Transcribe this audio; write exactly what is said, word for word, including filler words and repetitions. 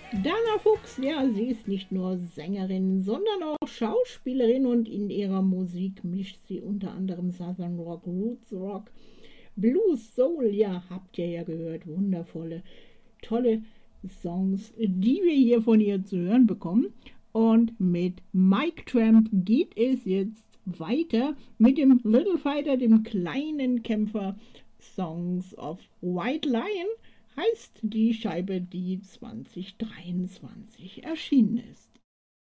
Dana Fuchs, ja, sie ist nicht nur Sängerin, sondern auch Schauspielerin und in ihrer Musik mischt sie unter anderem Southern Rock, Roots Rock, Blues, Soul, ja, habt ihr ja gehört, wundervolle, tolle Songs, die wir hier von ihr zu hören bekommen. Und mit Mike Tramp geht es jetzt weiter mit dem Little Fighter, dem kleinen Kämpfer. Songs of White Lion heißt die Scheibe, die zwanzig dreiundzwanzig erschienen ist.